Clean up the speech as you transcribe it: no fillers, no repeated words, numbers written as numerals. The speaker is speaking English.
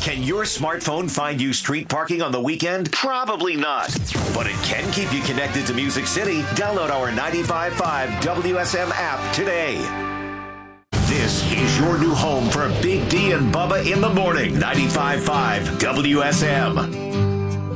Can your smartphone find you street parking on the weekend? Probably not. But it can keep you connected to Music City. Download our 95.5 WSM app today. This is your new home for Big D and Bubba in the morning. 95.5 WSM.